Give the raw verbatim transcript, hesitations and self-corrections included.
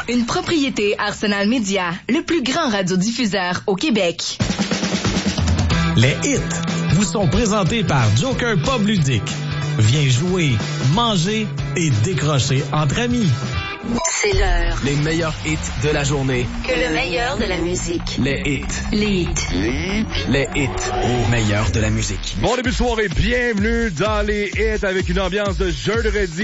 Une propriété Arsenal Média, le plus grand radiodiffuseur au Québec. Les hits vous sont présentés par Joker Pub Ludique. Viens jouer, manger et décrocher entre amis. C'est l'heure. Les meilleurs hits de la journée. Que le meilleur de la musique. Les hits. Les hits. Les hits. Les hits au meilleur de la musique. Bon début de soirée, bienvenue dans les hits avec une ambiance de jeudi.